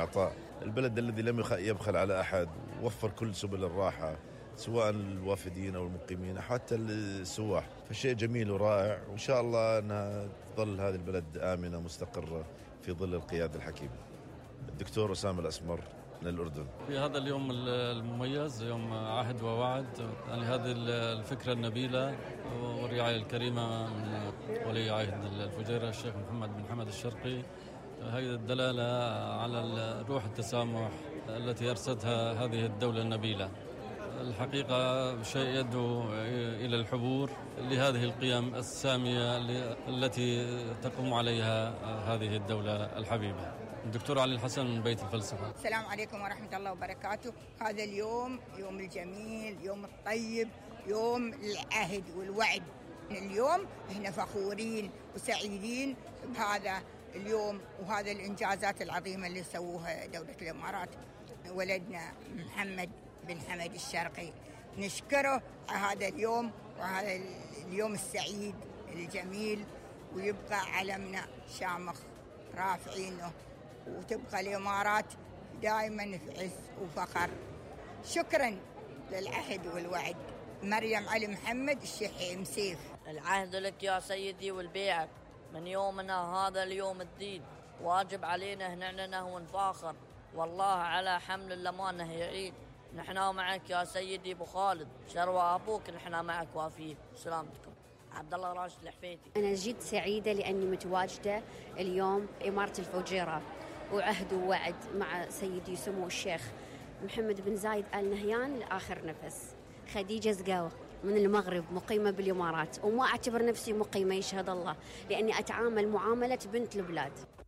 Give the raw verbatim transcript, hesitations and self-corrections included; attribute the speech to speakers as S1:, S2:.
S1: عطاء. البلد الذي لم يبخل على أحد، ووفر كل سبل الراحة سواء الوافدين أو المقيمين حتى السواح، فشيء جميل ورائع، وإن شاء الله أنها تظل هذه البلد آمنة مستقرة في ظل القيادة الحكيمة. الدكتور أسامة الأسمر من الأردن.
S2: في هذا اليوم المميز، يوم عهد ووعد، يعني هذه الفكرة النبيلة والرعاية الكريمة من ولي عهد الفجيرة الشيخ محمد بن حمد الشرقي، هذه الدلالة على روح التسامح التي أرسدها هذه الدولة النبيلة. الحقيقة شيء يدعو إلى الحبور لهذه القيم السامية التي تقوم عليها هذه الدولة الحبيبة. الدكتور علي الحسن من بيت الفلسفة.
S3: السلام عليكم ورحمة الله وبركاته. هذا اليوم يوم الجميل، يوم الطيب، يوم العهد والوعد. اليوم احنا فخورين وسعيدين بهذا اليوم وهذا الإنجازات العظيمة اللي سووها دولة الإمارات. ولدنا محمد بن حمد الشرقي نشكره على هذا اليوم وهذا اليوم السعيد الجميل، ويبقى علمنا شامخ رافعينه، وتبقى الإمارات دائما في عز وفخر. شكرا للعهد والوعد. مريم علي محمد الشيخ مسيف.
S4: العهد لك يا سيدي والبيعة من يومنا هذا اليوم الدين، واجب علينا هنعلنه ونفاخر، والله على حمل الأمانة يعيد. نحنا معك يا سيدي ابو خالد، شروى ابوك نحنا معك وافيه. سلامتكم. عبد الله راشد الحفيتي.
S5: انا جد سعيده لاني متواجده اليوم اماره الفجيره، وعهد ووعد مع سيدي سمو الشيخ محمد بن زايد آل نهيان لاخر نفس. خديجه زقاوه من المغرب، مقيمه بالامارات، وما اعتبر نفسي مقيمه يشهد الله، لاني اتعامل معامله بنت البلاد.